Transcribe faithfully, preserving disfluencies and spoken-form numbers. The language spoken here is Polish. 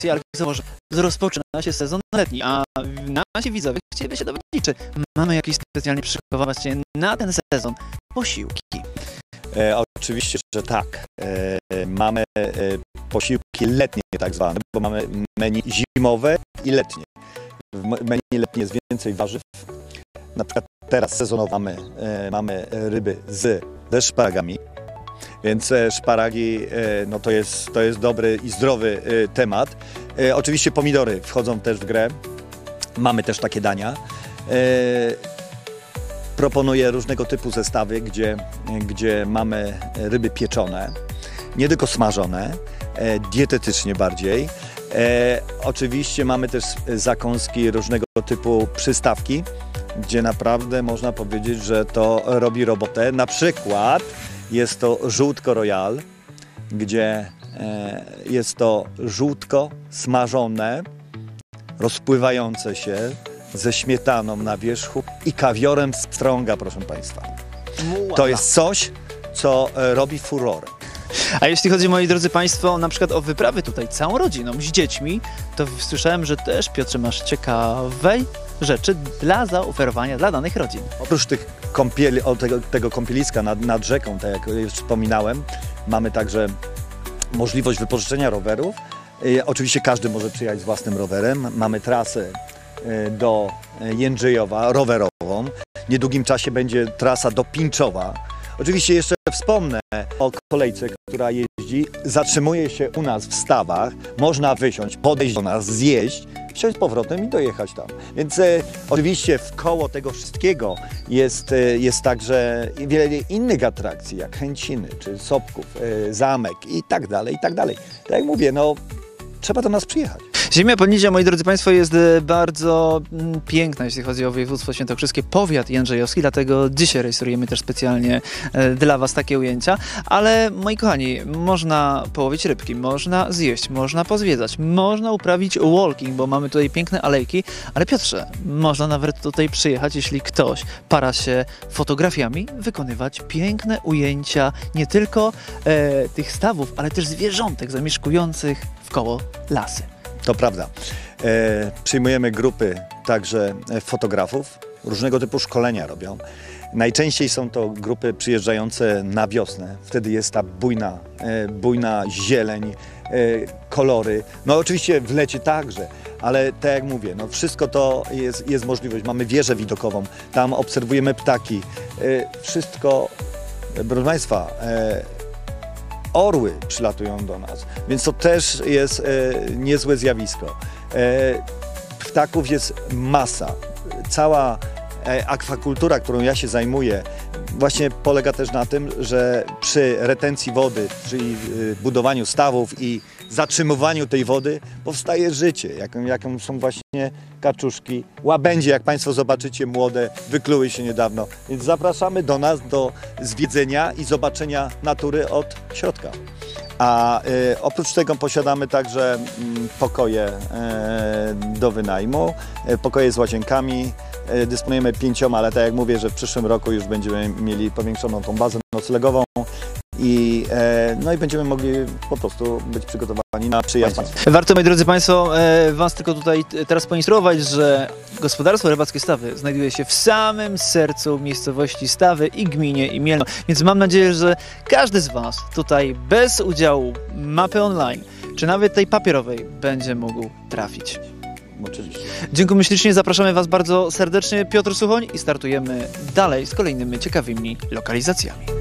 ale zauważ, rozpoczyna się sezon letni, a nasi widzowie chcieliby się dowiedzieć, czy mamy jakieś specjalnie przygotowane na ten sezon posiłki. E, oczywiście, że tak. E, mamy e, posiłki letnie tak zwane, bo mamy menu zimowe i letnie. W menu letnie jest więcej warzyw. Na przykład teraz sezonowo mamy, e, mamy ryby z, ze szparagami. Więc szparagi no to, jest, to jest dobry i zdrowy temat. Oczywiście pomidory wchodzą też w grę. Mamy też takie dania. Proponuję różnego typu zestawy, gdzie, gdzie mamy ryby pieczone, nie tylko smażone, dietetycznie bardziej. Oczywiście mamy też zakąski, różnego typu przystawki, gdzie naprawdę można powiedzieć, że to robi robotę. Na przykład jest to żółtko royal, gdzie e, jest to żółtko smażone, rozpływające się ze śmietaną na wierzchu i kawiorem z pstrąga, proszę Państwa. To jest coś, co e, robi furorę. A jeśli chodzi, moi drodzy Państwo, na przykład o wyprawy tutaj całą rodziną z dziećmi, to słyszałem, że też, Piotrze, masz ciekawej rzeczy dla zaoferowania dla danych rodzin. Oprócz tych kąpieli, o tego, tego kąpieliska nad, nad rzeką, tak jak już wspominałem, mamy także możliwość wypożyczenia rowerów. E, oczywiście każdy może przyjechać z własnym rowerem. Mamy trasę e, do Jędrzejowa rowerową. W niedługim czasie będzie trasa do Pińczowa. Oczywiście jeszcze wspomnę o kolejce, która jeździ, zatrzymuje się u nas w stawach, można wysiąść, podejść do nas, zjeść, wsiąść z powrotem i dojechać tam. Więc e, oczywiście wkoło tego wszystkiego jest, e, jest także wiele innych atrakcji, jak Chęciny, czy Sobków, e, Zamek i tak dalej, i tak dalej. Tak jak mówię, no trzeba do nas przyjechać. Ziemia Podniesia, moi drodzy Państwo, jest bardzo piękna, jeśli chodzi o województwo świętokrzyskie, powiat jędrzejowski, dlatego dzisiaj rejestrujemy też specjalnie dla Was takie ujęcia. Ale, moi kochani, można połowić rybki, można zjeść, można pozwiedzać, można uprawić walking, bo mamy tutaj piękne alejki, ale Piotrze, można nawet tutaj przyjechać, jeśli ktoś para się fotografiami, wykonywać piękne ujęcia nie tylko e, tych stawów, ale też zwierzątek zamieszkujących wkoło lasy. To prawda. E, przyjmujemy grupy także fotografów, różnego typu szkolenia robią. Najczęściej są to grupy przyjeżdżające na wiosnę. Wtedy jest ta bujna, e, bujna zieleń, e, kolory. No oczywiście w lecie także, ale tak jak mówię, no wszystko to jest, jest możliwość. Mamy wieżę widokową, tam obserwujemy ptaki. E, wszystko, proszę Państwa, e, orły przylatują do nas, więc to też jest e, niezłe zjawisko. E, ptaków jest masa. Cała e, akwakultura, którą ja się zajmuję, właśnie polega też na tym, że przy retencji wody, czyli e, budowaniu stawów i zatrzymywaniu tej wody powstaje życie, jaką, jaką są właśnie kaczuszki, łabędzie, jak Państwo zobaczycie, młode, wykluły się niedawno. Więc zapraszamy do nas do zwiedzenia i zobaczenia natury od środka. A e, oprócz tego posiadamy także m, pokoje e, do wynajmu, e, pokoje z łazienkami. E, dysponujemy pięcioma, ale tak jak mówię, że w przyszłym roku już będziemy mieli powiększoną tą bazę noclegową. I, e, no i będziemy mogli po prostu być przygotowani na przyjazd Państwa. Warto, moi drodzy Państwo, e, Was tylko tutaj teraz poinstruować, że gospodarstwo rybackie Stawy znajduje się w samym sercu miejscowości Stawy i gminie i Mielno. Więc mam nadzieję, że każdy z Was tutaj bez udziału mapy online, czy nawet tej papierowej, będzie mógł trafić. Oczywiście. Dziękuję ślicznie, zapraszamy Was bardzo serdecznie. Piotr Suchoń i startujemy dalej z kolejnymi ciekawymi lokalizacjami.